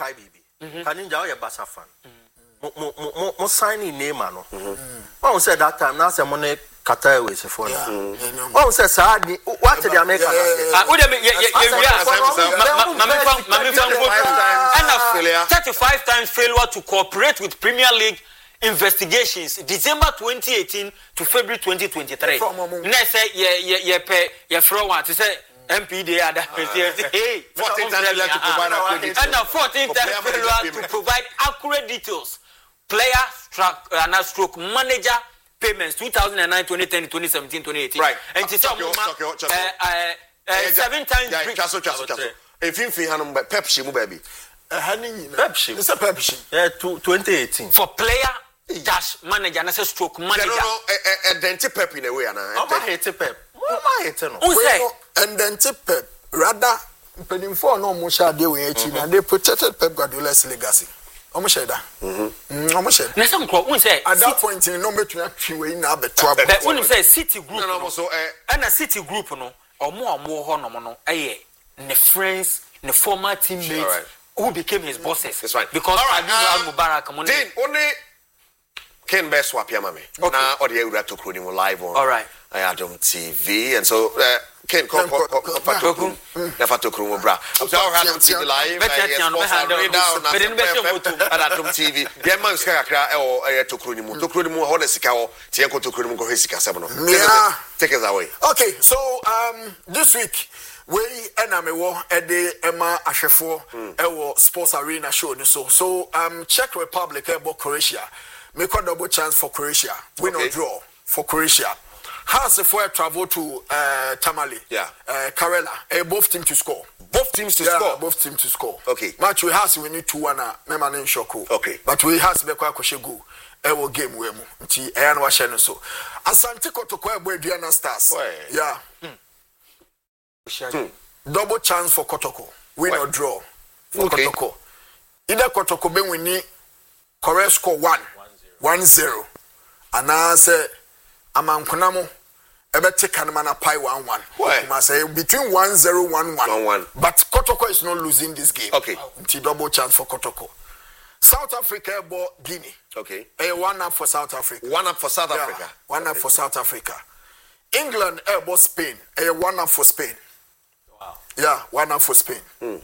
kai bibi. Kaninja o ye Barca fan. Mo signing Neymar no. Who said that time na say money Qatar Airways for now. Who said sad what the American and 35 times failure to cooperate with Premier League investigations December 2018 to February 2023. Next say ye throw one to say MPD had hey 14 times failure to provide accurate details. And 14 times failure to provide accurate details. Player stroke manager payments 2009, 2010, 2017, 2018. Right. And it's 7 times Chaso. If you feel Hanum Pepsi baby. Pepsi. It's a Pepsi. 2018. For player dash manager and stroke manager. No, a denti pep in a way, I hate pep. I hate no. Who say? And then pep rather pending for no musha de we and they protected Pep Guardiola's legacy. Almost that. Almost. Na some who say at that point in no between we na be trouble. But when you say City group no so and a City group no or more ho no eh ne friends ne former teammates who became his bosses. That's right. Because Al Mubarak come on. Then only Ken Best swap ya mame. Na or the ewura to crowd live on. All right. Adom TV and so Ken come Fatoku Fatoku bra. So Adom TV live Adom TV. Dia man sika kakra e to crowd mu. To crowd mu ho na sika ho. Tie ko to crowd mu ko sika sebo no. Take us away. Okay, so this week we enamewo ede ema ahwefo ewo sports arena show ni so Czech Republic ebo Croatia make a double chance for Croatia win or draw for Croatia has for travel to Tamale Karela both teams to score both teams to score okay match we has we need 2-1 mema na shoko okay but we has be kwa koshegu ewo game we mu nti na wa hye no so Asante Kotoko ebo Aduana Stars double chance for Kotoko win or draw for Kotoko either Kotoko be win correct score 1-0 and I say amankunamo ebete kanama na pai 1-1 kuma say between 1-0 1-1 but Kotoko is not losing this game okay until double chance for Kotoko. South Africa bought Guinea okay 1-up for South Africa 1-up for South Africa 1-up for South Africa. England bought Spain 1-up for Spain. Wow. 1-up for Spain.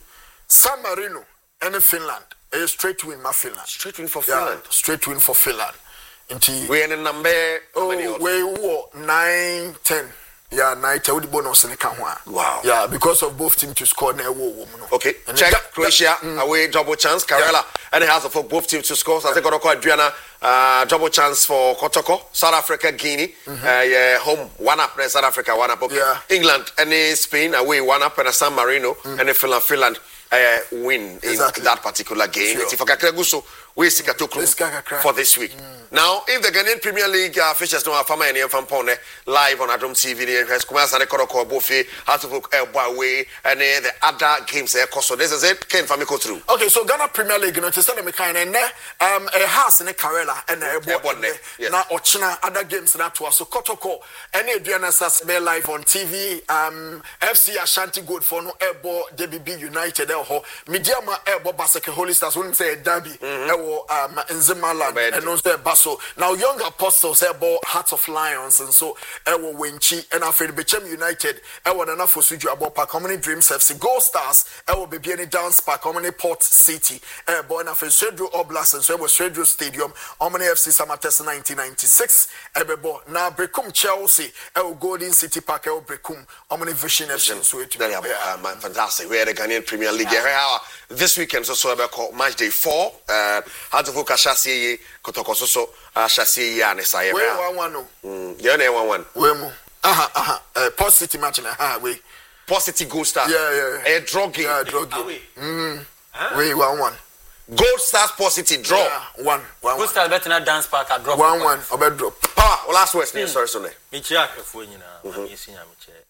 San Marino and Finland a straight win for Finland. Straight win for Finland. Straight win for Finland. We in the number we were 9-10. 9-10 with the bonus in the Kanwa. Wow. Yeah, because of both teams to score now. Okay. Check Croatia away double chance. Karela and it has for both teams to score. So I think Kotoko Adriana double chance for Kotoko. South Africa Guinea home 1-up South Africa 1-up. Okay. England and Spain away 1-up and San Marino and Finland win in that particular game. Sure. We seek for this week. Now, if the Ghanaian Premier League officials don't have family and Fampone live on Adom TV, has commenced and Koroko Bofi, has to book away and the other games. So this is it. Ken Famiko through. Okay, so Ghana Premier League, you know, to send me kind and a house in a Karela and a now Ochina other games that was so Kotoko and Adriana Sasbe live on TV. FC Ashanti good for no Ebo DBB United Mediama Ebo Basake Holy Stars wouldn't say Derby. In Zimaland and also Basso. Now young apostles say about Hearts of Lions and so Ewo Winchi and afraid Bechem United Ewo Nana for Suju about Park Community Dreams FC Gold Stars Ewo Bibiani Dance Park Community Port City Ewo Nana for Shedro Oblast and so Ewo Shedro Stadium Omni FC Samates 1996 Ebebo now Brekum Chelsea Ewo Golden City Park Ewo Brekum Omni Vision FC so it fantastic. We had the Ghanaian Premier League this weekend so about match day 4 how to focus chassis Kotoko so chassis ya ne say we 1-1 no you know 1-1 we mu Port City match na we Port City Gold Stars a draw game we 1-1 Gold Stars Port City draw 1-1 Gold Stars better not dance park a draw 1-1 obe draw power last word sorry me chia ahwefo nyina mami esinya me che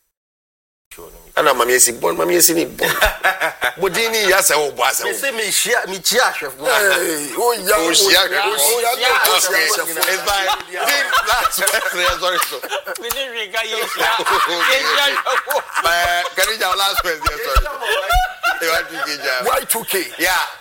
ana mami esi bon mami esi ni bon bodini ya se o bo ase me say me chia ahwefo oh ya it's by last sorry so we didn't regard you can you last question sorry Y2K yeah